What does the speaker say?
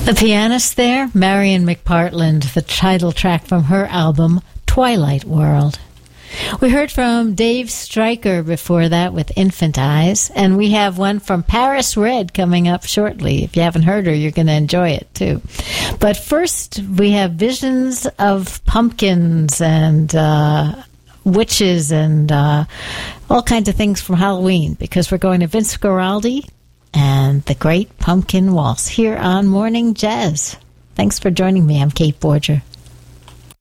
The pianist there, Marion McPartland, the title track from her album, Twilight World. We heard from Dave Stryker before that with Infant Eyes, and we have one from Paris Red coming up shortly. If you haven't heard her, you're going to enjoy it too. But first, we have visions of pumpkins and witches and all kinds of things from Halloween, because we're going to Vince Guaraldi and the Great Pumpkin Waltz here on Morning Jazz. Thanks for joining me. I'm Kate Borger.